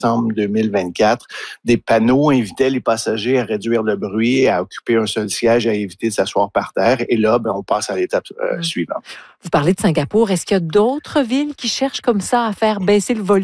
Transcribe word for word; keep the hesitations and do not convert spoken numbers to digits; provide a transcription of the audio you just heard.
décembre deux mille vingt-quatre, des panneaux invitaient les passagers à réduire le bruit, à occuper un seul siège, à éviter de s'asseoir par terre. Et là, ben, on passe à l'étape euh, Mmh. suivante. Vous parlez de Singapour. Est-ce qu'il y a d'autres villes qui cherchent comme ça à faire baisser le volume